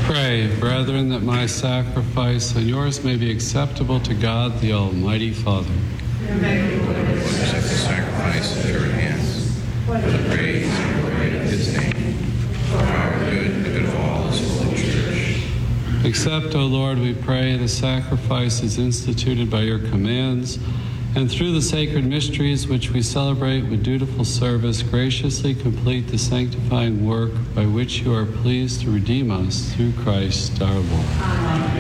Pray, brethren, that my sacrifice and yours may be acceptable to God, the Almighty Father. Accept the sacrifice at your hands for the praise and glory of his name, for our good and the good of all his holy church. Accept, O Lord, we pray, the sacrifices instituted by your commands, and through the sacred mysteries which we celebrate with dutiful service, graciously complete the sanctifying work by which you are pleased to redeem us through Christ our Lord. Amen.